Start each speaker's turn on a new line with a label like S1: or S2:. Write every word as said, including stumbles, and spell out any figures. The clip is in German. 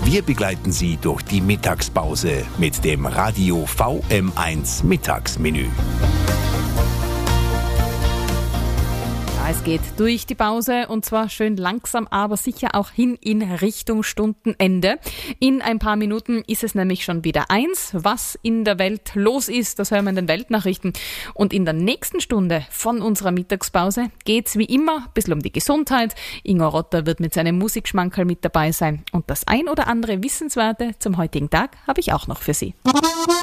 S1: Wir begleiten Sie durch die Mittagspause mit dem Radio V M eins Mittagsmenü.
S2: Es geht durch die Pause und zwar schön langsam, aber sicher auch hin in Richtung Stundenende. In ein paar Minuten ist es nämlich schon wieder eins. Was in der Welt los ist, das hören wir in den Weltnachrichten. Und in der nächsten Stunde von unserer Mittagspause geht's wie immer ein bisschen um die Gesundheit. Ingo Rotter wird mit seinem Musikschmankerl mit dabei sein. Und das ein oder andere Wissenswerte zum heutigen Tag habe ich auch noch für Sie.